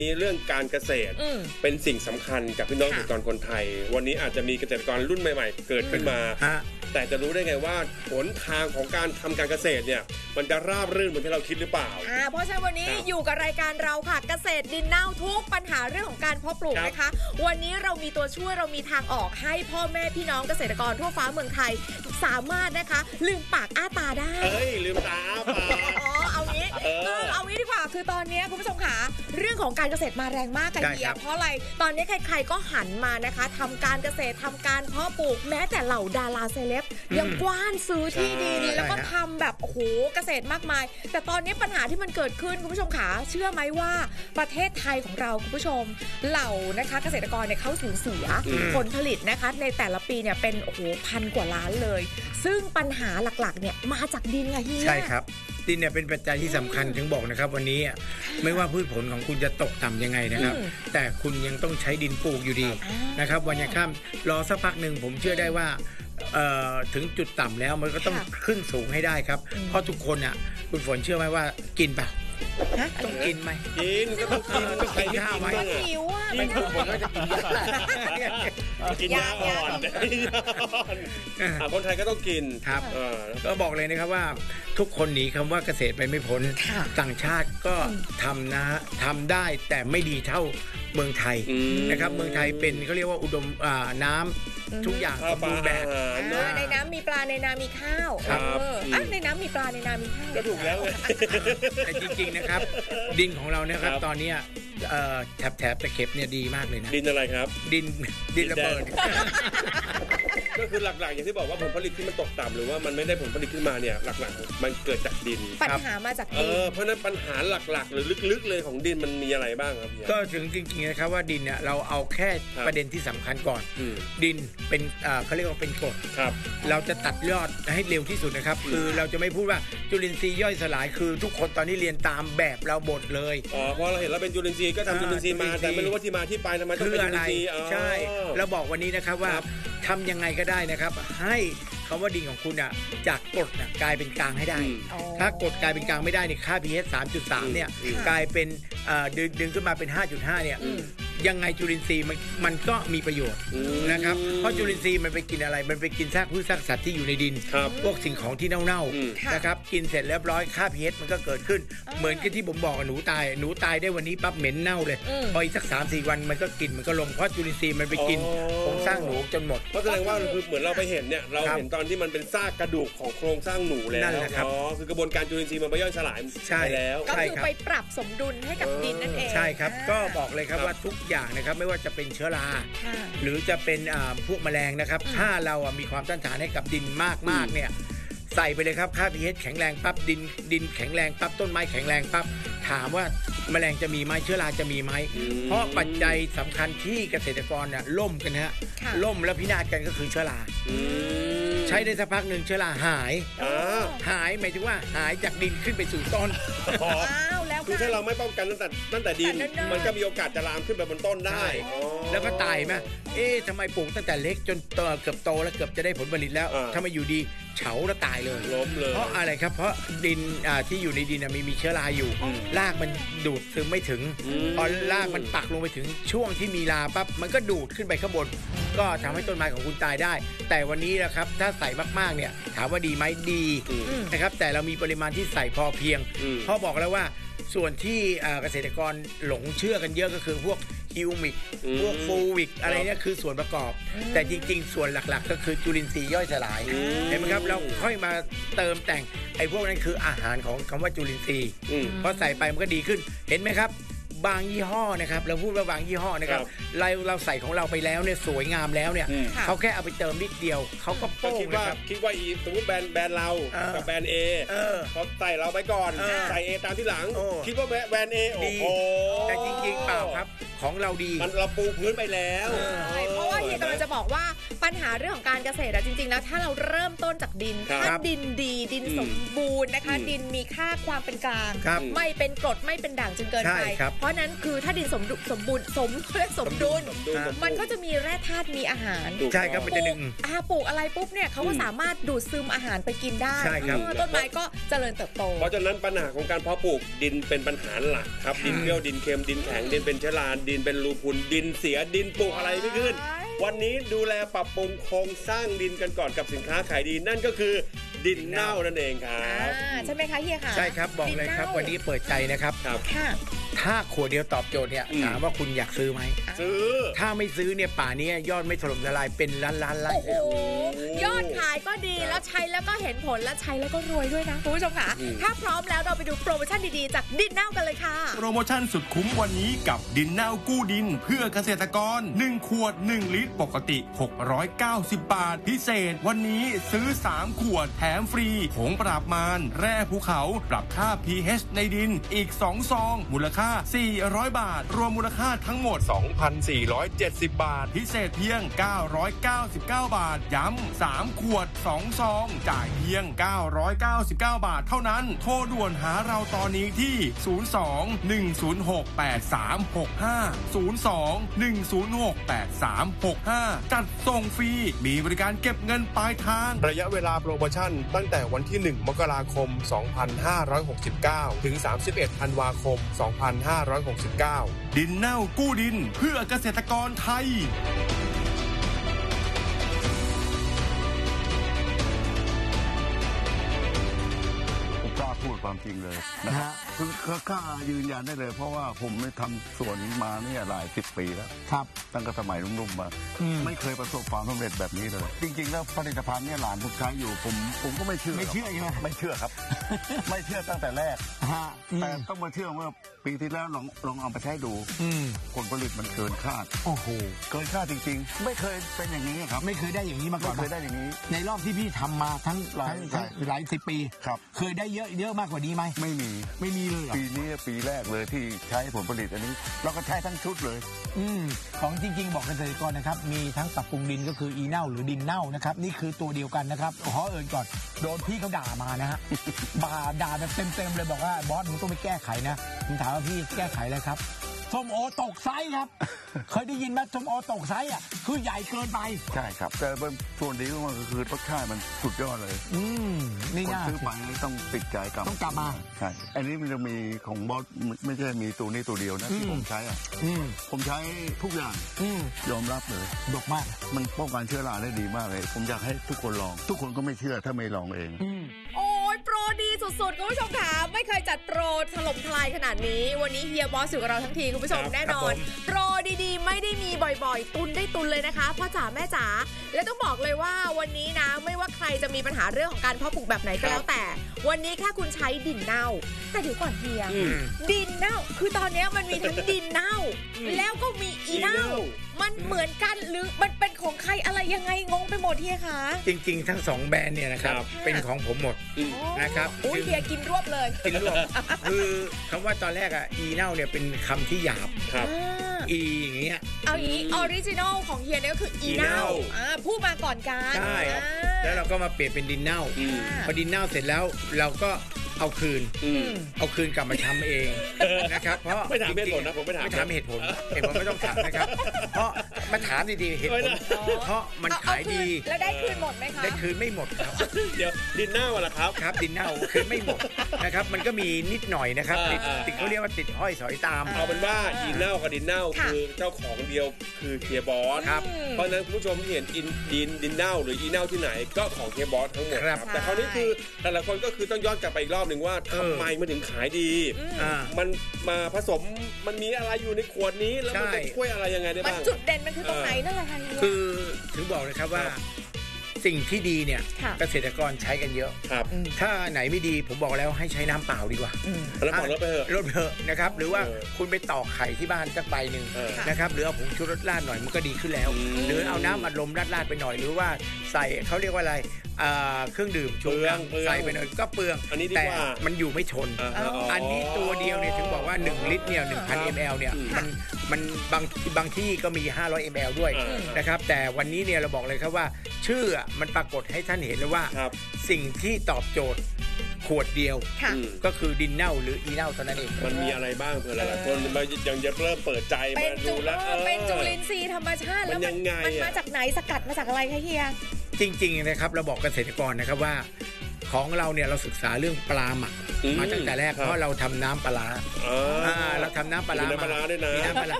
เรื่องการเกษตรเป็นสิ่งสำคัญกับพี่น้องเกษตรกรคนไทยวันนี้อาจจะมีเกษตรกรรุ่นใหม่ๆเกิดขึ้นมาแต่จะรู้ได้ไงว่าหนทางของการทำการเกษตรเนี่ยมันจะราบรื่นเหมือนที่เราคิดหรือเปล่าเพราะฉะนั้นวันนี้อยู่กับรายการเราค่ะเกษตรดินเน่าทุกปัญหาเรื่องของการเพาะปลูกนะคะวันนี้เรามีตัวช่วยเรามีทางออกให้พ่อแม่พี่น้องเกษตรกรทั่วฟ้าเมืองไทยสามารถนะคะลืมปากอ้าตาได้ลืมตาอ้าปากเอางี้ดีกว่าคือตอนนี้คุณผู้ชมค่ะเรื่องของการเกษตรมาแรงมากกันเดียเพราะอะไรตอนนี้ใครๆก็หันมานะคะทำการเกษตรทำการเพาะปลูกแม้แต่เหล่าดาราเซเลบยังกว้านซื้อที่ดินแล้วก็ทำแบบโอ้โหเกษตรมากมายแต่ตอนนี้ปัญหาที่มันเกิดขึ้นคุณผู้ชมขาเชื่อไหมว่าประเทศไทยของเราคุณผู้ชมเหล่านะคะเกษตรกรเนี่ยเขาสูญเสียผลผลิตนะคะในแต่ละปีเนี่ยเป็นโอ้โห1,000 กว่าล้านเลยซึ่งปัญหาหลักๆเนี่ยมาจากดินไงที่ใช่ครับดินเนี่ยเป็นปัจจัยที่สำคัญถึงบอกนะครับวันนี้ไม่ว่าพืชผลของคุณจะตกต่ำยังไงนะครับแต่คุณยังต้องใช้ดินปลูกอยู่ดีนะครับวันยังข้ามรอสักพักหนึ่งผมเชื่อได้ว่าถึงจุดต่ำแล้วมันก็ต้องขึ้นสูงให้ได้ครับเพราะทุกคนอ่ะคุณฝนเชื่อไหมว่ากินเปล่าต้องกินไหมกินก็ต้องกินก็ใครข้าวไหมหิวอ่ะไม่ถูกผมก็จะกินกินยาอ่อนคนไทยก็ต้องกินครับก็บอกเลยนะครับว่าทุกคนหนีคำว่าเกษตรไปไม่พ้นต่างชาติก็ทำได้แต่ไม่ดีเท่าเมืองไทยนะครับเมืองไทยเป็นเขาเรียกว่าอุดมน้ำทุกอย่างสมบูรณ์แบบในน้ำมีปลาในนามีข้าวในน้ำมีปลาในนามีข้าวก็ถูกแล้วแต่จริงๆนะครับดินของเราเนี่ยครับตอนนี้แถบตะเข็บเนี่ยดีมากเลยนะดินอะไรครับดินระเบิดก็คือหลักๆอย่างที่บอกว่าผลผลิตที่มันตกต่ำหรือว่ามันไม่ได้ผลผลิตขึ้นมาเนี่ยหลักๆมันเกิดจากดินปัญหามาจากดินเพราะนั้นปัญหาหลักๆหรือลึกๆเลยของดินมันมีอะไรบ้างครับก็ถึงจริงๆนะครับว่าดินเนี่ยเราเอาแค่ประเด็นที่สำคัญก่อนดินเป็นเขาเรียกว่าเป็นกรดเราจะตัดยอดให้เร็วที่สุดนะครับคือเราจะไม่พูดว่าจุลินทรีย์ย่อยสลายคือทุกคนตอนนี้เรียนตามแบบเราบทเลยเพราะเราเห็นเราเป็นจุลินทรีย์ก็ทำจุลินทรีย์มาแต่ไม่รู้ว่าที่มาที่ไปทำไมต้องเป็นจุลินทรีย์ใช่เราบอกวันนี้นะครับว่าทำยังไงก็ได้นะครับให้คำว่าดินของคุณจากกรดกลายเป็นกลางให้ได้ถ้ากรดกลายเป็นกลางไม่ได้เนี่ยค่า pH 3.3 เนี่ยกลายเป็นดึงขึ้นมาเป็น 5.5 เนี่ยยังไงจุลินทรีย์มันก็มีประโยชน์นะครับเพราะจุลินทรีย์มันไปกินอะไรมันไปกินซากพืชซากสัตว์ที่อยู่ในดินพวกสิ่งของที่เน่าๆนะครับกินเสร็จเรียบร้อยค่า pH มันก็เกิดขึ้นเหมือนกับที่ผมบอกหนูตายได้วันนี้ปั๊บเหม็นเน่าเลยพออีกสัก 3-4 วันมันก็กินมันก็ลงเพราะจุลินทรีย์มันไปกินโครงสร้างหนูจนหมดเพราะแสดงว่าคือเหมือนเราไปเห็นเนี่ยเราเห็นตอนที่มันเป็นซากกระดูกของโครงสร้างหนูแล้วคือกระบวนการจุลินทรีย์มันไปย่อยสลายไปแล้วก็คือไปปรับสมดุลให้กับดินนั่นเองใช่ครับก็บอกเลยครับว่าทุกอย่างนะครับไม่ว่าจะเป็นเชื้อราหรือจะเป็นพวกแมลงนะครับถ้าเรามีความต้านทานให้กับดินมากๆเนี่ยใส่ไปเลยครับค่า pH แข็งแรงปั๊บดินแข็งแรงปั๊บต้นไม้แข็งแรงปั๊บถามว่าแมลงจะมีไหมเชื้อราจะมีไหมเพราะปัจจัยสำคัญที่เกษตรกรเนี่ยล่มกันฮะล่มแล้วพินาศกันก็คือเชื้อราใช้ได้สักพักหนึ่งเชื้อราหายหมายถึงว่าหายจากดินขึ้นไปสู่ต้นคือถ้าเราไม่ป้องกันตั้งแต่ดินมันก็มีโอกาสจะลามขึ้นไปบนต้นได้แล้วก็ตายไหมทำไมปลูกตั้งแต่เล็กจนเกือบโตแล้วเกือบจะได้ผลผลิตแล้วถ้ามาอยู่ดีเฉาแล้วตายเลยล้มเลยเพราะอะไรครับเพราะดินที่อยู่ในดินมีเชื้อราอยู่รากมันดูดซึมไม่ถึงพอรากมันปักลงไปถึงช่วงที่มีราปั๊บมันก็ดูดขึ้นไปข้างบนก็ทำให้ต้นไม้ของคุณตายได้แต่วันนี้นะครับถ้าใส่มากๆเนี่ยถามว่าดีไหมดีนะครับแต่เรามีปริมาณที่ใส่พอเพียงเพราะบอกแล้วว่าส่วนที่เกษตรกรหลงเชื่อกันเยอะก็คือพวกฮิวมิกพวกฟูวิกอะไรเนี่ยคือส่วนประกอบแต่จริงๆส่วนหลักๆก็คือจุลินทรีย์ย่อยสลายเห็นไหมครับเราค่อยมาเติมแต่งไอ้พวกนั้นคืออาหารของคำว่าจุลินทรีย์พอใส่ไปมันก็ดีขึ้นเห็นไหมครับบางยี่ห้อนะครับเราพูดว่าบางยี่ห้อนะครับเราใส่ของเราไปแล้วเนี่ยสวยงามแล้วเนี่ยเขาแค่เอาไปเติมนิดเดียวเขาก็โป้งนะครับคิดว่าสมมติแบรนด์เรากับแบรนด์ A เขาใส่เราไปก่อนใส่ A ตามที่หลังคิดว่าแบรนด์ A โอ้โหแต่จริงๆเปล่าครับของเราดีมันเราปูพื้นไปแล้วเพราะว่าเฮียกำลังจะบอกว่าปัญหาเรื่องของการเกษตรจริงๆแล้วถ้าเราเริ่มต้นจากดินถ้าดินดีดินสมบูรณ์นะคะดินมีค่าความเป็นกลางไม่เป็นกรดไม่เป็นด่างจนเกินไปเพราะนั้นคือถ้าดินสมบูรณ์สมดุลมันก็จะมีแร่ธาตุมีอาหารใช่ครับมันจะดึงปลูกอะไรปุ๊บเนี่ยเขาก็สามารถดูดซึมอาหารไปกินได้ต้นไม้ก็เจริญเติบโตเพราะฉะนั้นปัญหาของการเพาะปลูกดินเป็นปัญหาหลักครับดินเปรี้ยวดินเค็มดินแข็งดินเป็นเชื้อราดินเป็นรูพุนดินเสียดินปลูกอะไรไม่ขึ้นวันนี้ดูแลปรับปรุงโครงสร้างดินกันก่อนกับสินค้าขายดีนั่นก็คือดินเน่านั่นเองครับใช่ไหมคะเฮียค่ะใช่ครับบอกเลยครับวันนี้เปิดใจนะครับถ้าขวดเดียวตอบโจทย์เนี่ยถามว่าคุณอยากซื้อไหมซื้อถ้าไม่ซื้อเนี่ยป่านี้ยอดไม่ถล่มทลายเป็นล้านไร่ยอดขายก็ดีแล้วใช้แล้วก็เห็นผลแล้วใช้แล้วก็รวยด้วยนะคุณผู้ชมค่ะถ้าพร้อมแล้วเราไปดูโปรโมชั่นดีๆจากดินเน่ากันเลยค่ะโปรโมชั่นสุดคุ้มวันนี้กับดินเน่ากู้ดินเพื่อเกษตรกร1ขวด1ลิตรปกติ690 บาทพิเศษวันนี้ซื้อ3ขวดแถมฟรีผงปราบมารแร่ภูเขาปรับค่า pH ในดินอีก2ซองมูลค่า400 บาทรวมมูลค่าทั้งหมด 2,470 บาทพิเศษเพียง999 บาทย้ำ3ขวด2ซองจ่ายเพียง999 บาทเท่านั้นโทรด่วนหาเราตอนนี้ที่02-106-8365 จัดส่งฟรีมีบริการเก็บเงินปลายทางระยะเวลาโปรโมชั่นตั้งแต่วันที่1มกราคม2569ถึง31ธันวาคม2569ดินเน่ากู้ดินเพื่อเกษตรกรไทยพูดความจริงเลยนะฮะคือกล้ายืนยันได้เลยเพราะว่าผมได้ทำสวนมาเนี่ยหลาย10 ปีแล้วครับตั้งแต่สมัยรุ่มๆมาไม่เคยประสบความสำเร็จแบบนี้เลยจริงๆแล้วผลิตภัณฑ์เนี่ยหลานผมใช้อยู่ผมก็ไม่เชื่อใช่ไหมไม่เชื่อครับ ไม่เชื่อตั้งแต่แรกแต่ต้องมาเชื่อเมื่อปีที่แล้วลองเอาไปใช้ดูผลผลิตมันเกินคาดโอ้โหเกินคาดจริงๆไม่เคยเป็นอย่างนี้ครับไม่เคยได้อย่างนี้มาก่อนไม่เคยได้อย่างนี้ในรอบที่พี่ทำมาทั้งหลาย10 ปีครับเคยได้เยอะมากกว่านี้ไหมไม่มีเลยปีนี้ปีแรกเลยที่ใช้ผลผลิตอันนี้เราก็ใช้ทั้งชุดเลยของจริงๆบอกเกษตรกรนะครับมีทั้งปรับปรุงดินก็คืออีเน่าหรือดินเน่านะครับนี่คือตัวเดียวกันนะครับขอเอ่ยก่อนโดนพี่เขาด่ามานะฮะด่าแบบเต็มเลยบอกว่าบอสมึงต้องไปแก้ไขนะผมถามว่าพี่แก้ไขอะไรครับส้มโอตกไซส์ครับเคยได้ยินไหมส้มโอตกไซส์อ่ะคือใหญ่เกินไปใช่ครับแต่ส่วนดีก็คือรสชาติมันสุดยอดเลยนี่น่าซื้อไปต้องติดใจต้องกลับมาใช่อันนี้มันจะมีของบอสไม่ใช่มีตัวนี้ตัวเดียวนะที่ผมใช้อ่ะผมใช้ทุกอย่างยอมรับเลยดกมากมันป้องกันเชื้อราได้ดีมากเลยผมอยากให้ทุกคนลองทุกคนก็ไม่เชื่อถ้าไม่ลองเองโปรดีสุดๆคุณผู้ชมค่ะไม่เคยจัดโปรถล่มทลายขนาดนี้วันนี้เฮียบอสอยู่กับเราทั้งทีคุณผู้ชมแน่นอนโปรดีๆไม่ได้มีบ่อยๆตุนได้ตุนเลยนะคะพ่อจ๋าแม่จ๋าและต้องบอกเลยว่าวันนี้นะไม่ว่าใครจะมีปัญหาเรื่องของการเพาะปลูกแบบไหนก็แล้วแต่วันนี้แค่คุณใช้ดินเน่าแต่เดี๋ยวก่อนเฮียดินเน่าคือตอนนี้มันมีทั้งดินเน่าแล้วก็มีอีเน่ามันเหมือนกันหรือมันเป็นของใครอะไรยังไงงงไปหมดเฮียคะจริงๆทั้ง2แบรนด์เนี่ยนะครับเป็นของผมหมดนะครับเฮียกินรวบเลยกินรวบคือคำว่าตอนแรกอ่ะอีเน่าเนี่ยเป็นคำที่หยาบครับอีอย่างเงี้ยเอาอีออริจินอลของเฮียเนี่ยก็คืออีเน่าพูดมาก่อนกันใช่แล้วเราก็มาเปลี่ยนเป็นดินเน่าพอดินเน่าเสร็จแล้วเราก็เอาคืนกลับมาทำเองนะครับเพราะไม่ถามเหตุผลนะผมไม่ถามเหตุผลไม่ต้องถามนะครับเพราะมาถามดีๆเหตุผลเพราะมันขายดีแล้วได้คืนหมดไหมคะได้คืนไม่หมดครับเดี๋ยวดินเน่าเหรอครับครับดินเน่าคืนไม่หมดนะครับมันก็มีนิดหน่อยนะครับติดเขาเรียกว่าติดห้อยสอยตามเอาเป็นว่าดินเน่ากับดินเน่าคือเจ้าของเดียวคือเฮียบอสเพราะฉะนั้นคุณผู้ชมที่เห็นดินเน่าหรืออีเน่าที่ไหนก็ของเฮียบอสทั้งหมดครับแต่คราวนี้คือแต่ละคนก็คือต้องย้อนกลับไปอีกรอบหนึ่งว่าทำไมมันถึงขายดีมันมาผสมมันมีอะไรอยู่ในขวดนี้แล้วมันจะช่วยอะไรยังไงได้บ้างมันจุดเด่นมันคือตรงไหนนั่นแหละค่ะคือถึงบอกเลยครับว่าสิ่งที่ดีเนี่ยเกษตรกรใช้กันเยอะถ้าไหนไม่ดีผมบอกแล้วให้ใช้น้ำเปล่าดีกว่าแล้วลดไปเถอะลดเถอะนะครับหรือว่าคุณไปตอกไข่ที่บ้านสักใบหนึ่งนะครับหรือเอาผงชูรสราดหน่อยมันก็ดีขึ้นแล้วหรือเอาน้ำอัดลมราดไปหน่อยหรือว่าใส่เขาเรียกว่าอะไรเครื่องดื่มชูกำลังใส่ไปหน่อยก็เปลืองแต่มันอยู่ไม่ทนอันนี้ตัวเดียวเนี่ยถึงบอกว่า1ลิตรเนี่ย1,000 ml เนี่ยมันบางที่ก็มี500 ml ด้วยนะครับแต่วันนี้เนี่ยเราบอกเลยครับว่าชื่อมันปรากฏให้ท่านเห็นเลยว่าสิ่งที่ตอบโจทย์ขวดเดียวก็คือดินเน่าหรืออีเน่าเท่านั้นเองมันมีอะไรบ้างเผื่อหลายคนมายังจะเริ่มเปิดใจมาดูแล้วเป็นจุลินทรีย์ธรรมชาติแล้วมันมาจากไหนสกัดมาจากอะไรคะเฮียจริงๆนะครับเราบอกเกษตรกรนะครับว่าของเราเนี่ยเราศึกษาเรื่องปลาหมักมาตั้งแต่แรกเพราะเราทำน้ำปลาเราทำน้ำปลาด้วยนะมีน้ำปลา